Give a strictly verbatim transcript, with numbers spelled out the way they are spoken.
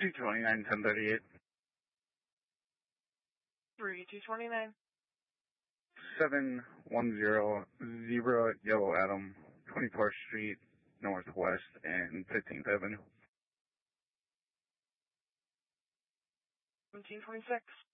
two twenty-nine, ten thirty-eight. three two twenty-nine. seven one zero Zebra Yellow Atom, twenty-fourth Street Northwest and fifteenth Avenue. seventeen twenty-six.